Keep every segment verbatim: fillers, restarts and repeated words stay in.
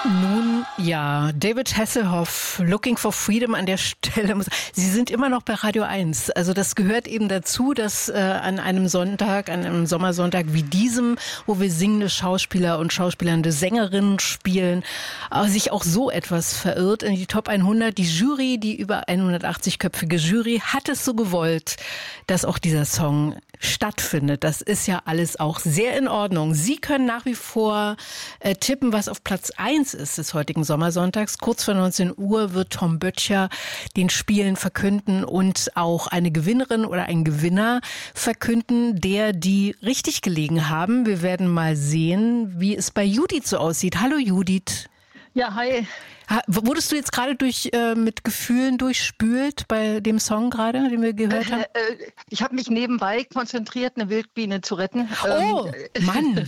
Nun ja, David Hasselhoff, Looking for Freedom an der Stelle. Sie sind immer noch bei Radio eins. Also das gehört eben dazu, dass äh, an einem Sonntag, an einem Sommersonntag wie diesem, wo wir singende Schauspieler und schauspielernde Sängerinnen spielen, äh, sich auch so etwas verirrt in die Top hundert. Die Jury, die über hundertachtzig-köpfige Jury, hat es so gewollt, dass auch dieser Song stattfindet. Das ist ja alles auch sehr in Ordnung. Sie können nach wie vor äh, tippen, was auf Platz eins ist des heutigen Sommersonntags. Kurz vor neunzehn Uhr wird Tom Böttcher den Spielen verkünden und auch eine Gewinnerin oder einen Gewinner verkünden, der die richtig gelegen haben. Wir werden mal sehen, wie es bei Judith so aussieht. Hallo Judith. Ja, hi. Ha, wurdest du jetzt gerade durch äh, mit Gefühlen durchspült bei dem Song gerade, den wir gehört haben? Äh, äh, ich habe mich nebenbei konzentriert, eine Wildbiene zu retten. Oh, ähm, Mann.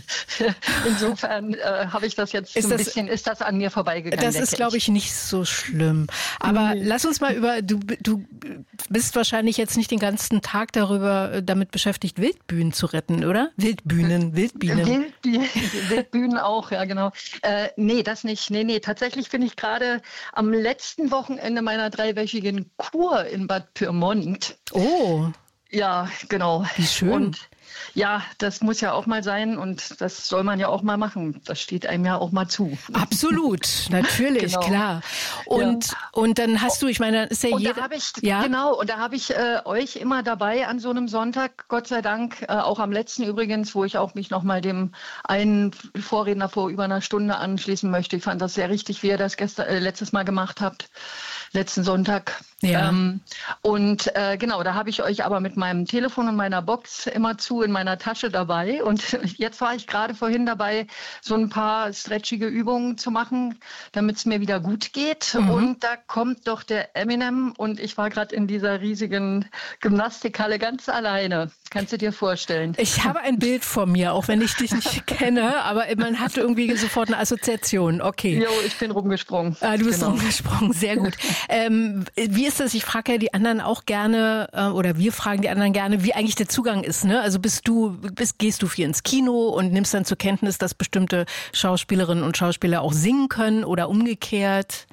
Insofern äh, habe ich das jetzt ist ein das, bisschen, ist das an mir vorbeigegangen. Das ist, glaube ich, nicht so schlimm. Aber mhm. lass uns mal über, du, du bist wahrscheinlich jetzt nicht den ganzen Tag darüber damit beschäftigt, Wildbühnen zu retten, oder? Wildbühnen, Wildbienen. Wildbienen, Wildbühnen auch, ja genau. Äh, nee, das nicht. Nee, nee, tatsächlich bin ich gerade gerade am letzten Wochenende meiner dreiwöchigen Kur in Bad Pyrmont. Oh. Ja, genau. Wie schön. Und ja, das muss ja auch mal sein und das soll man ja auch mal machen. Das steht einem ja auch mal zu. Absolut, natürlich, genau. Klar. Und, ja. und dann hast du, ich meine, dann ist ja und jeder... Da hab ich, ja? Genau, und da habe ich äh, euch immer dabei an so einem Sonntag, Gott sei Dank, äh, auch am letzten übrigens, wo ich auch mich nochmal dem einen Vorredner vor über einer Stunde anschließen möchte. Ich fand das sehr richtig, wie ihr das gestern, äh, letztes Mal gemacht habt, letzten Sonntag. Ja. Ähm, und äh, genau, da habe ich euch aber mit meinem Telefon und meiner Box immer zu in meiner Tasche dabei. Und jetzt war ich gerade vorhin dabei, so ein paar stretchige Übungen zu machen, damit es mir wieder gut geht. Mhm. Und da kommt doch der Eminem und ich war gerade in dieser riesigen Gymnastikhalle ganz alleine. Kannst du dir vorstellen? Ich habe ein Bild vor mir, auch wenn ich dich nicht kenne, aber man hat irgendwie sofort eine Assoziation. Okay. Jo, ich bin rumgesprungen. Ah, du bist genau. rumgesprungen, sehr gut. ähm, wie ist das? Ich frage ja die anderen auch gerne, äh, oder wir fragen die anderen gerne, wie eigentlich der Zugang ist. Ne? Also bist du, bist, gehst du viel ins Kino und nimmst dann zur Kenntnis, dass bestimmte Schauspielerinnen und Schauspieler auch singen können oder umgekehrt?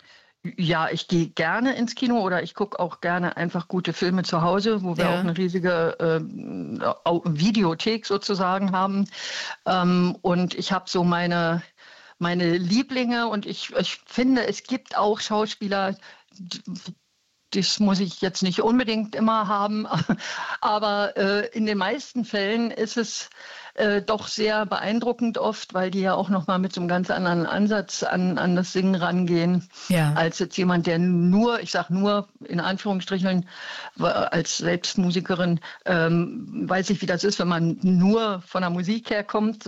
Ja, ich gehe gerne ins Kino oder ich gucke auch gerne einfach gute Filme zu Hause, wo wir ja. auch eine riesige äh, Videothek sozusagen haben. Ähm, und ich habe so meine, meine Lieblinge und ich, ich finde, es gibt auch Schauspieler, das muss ich jetzt nicht unbedingt immer haben, aber äh, in den meisten Fällen ist es äh, doch sehr beeindruckend oft, weil die ja auch nochmal mit so einem ganz anderen Ansatz an, an das Singen rangehen, ja. als jetzt jemand, der nur, ich sag nur in Anführungsstrichen, als Selbstmusikerin, ähm, weiß ich, wie das ist, wenn man nur von der Musik herkommt.